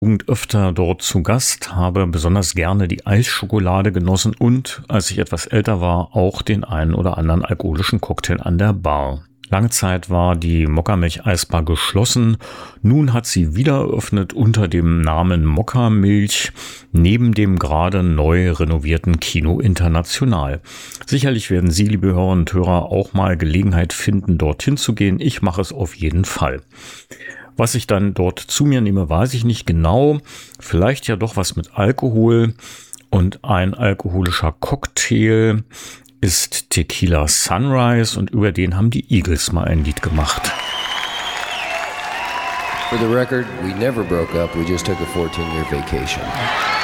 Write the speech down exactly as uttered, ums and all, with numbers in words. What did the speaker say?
Und öfter dort zu Gast, habe besonders gerne die Eisschokolade genossen und, als ich etwas älter war, auch den einen oder anderen alkoholischen Cocktail an der Bar. Lange Zeit war die Mokkamilch-Eisbar geschlossen. Nun hat sie wieder eröffnet unter dem Namen Mokkamilch neben dem gerade neu renovierten Kino International. Sicherlich werden Sie, liebe Hörerinnen und Hörer, auch mal Gelegenheit finden, dorthin zu gehen. Ich mache es auf jeden Fall. Was ich dann dort zu mir nehme, weiß ich nicht genau. Vielleicht ja doch was mit Alkohol. Und ein alkoholischer Cocktail ist Tequila Sunrise. Und über den haben die Eagles mal ein Lied gemacht. For the record, we never broke up. We just took a fourteen-year vacation.